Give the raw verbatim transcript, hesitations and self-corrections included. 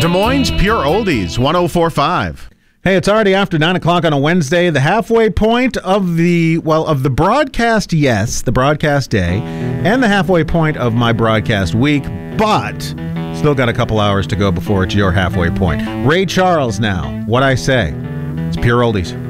Des Moines Pure Oldies, one oh four point five. Hey, it's already after nine o'clock on a Wednesday, the halfway point of the, well, of the broadcast, yes, the broadcast day, and the halfway point of my broadcast week, but still got a couple hours to go before it's your halfway point. Ray Charles now, What I Say. It's Pure Oldies.